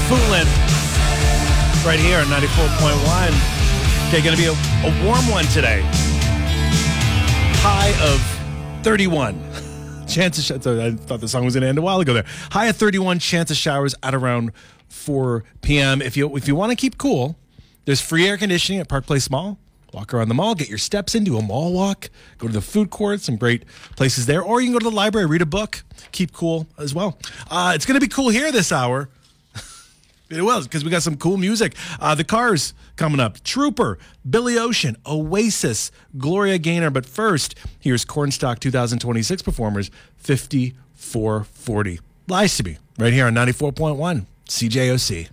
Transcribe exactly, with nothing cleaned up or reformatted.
Foolin' right here on ninety-four point one. Okay, going to be a, a warm one today. High of thirty-one. Chance of sh- I thought the song was going to end a while ago there. High of thirty-one, chance of showers at around four p.m. If you if you want to keep cool, there's free air conditioning at Park Place Mall. Walk around the mall, get your steps in, do a mall walk, go to the food court, some great places there. Or you can go to the library, read a book, keep cool as well. Uh, it's going to be cool here this hour. It will, because we got some cool music. Uh, the Cars coming up. Trooper, Billy Ocean, Oasis, Gloria Gaynor. But first, here's Cornstalk twenty twenty-six performers, fifty-four forty. Lies to Me, right here on ninety-four point one, C J O C.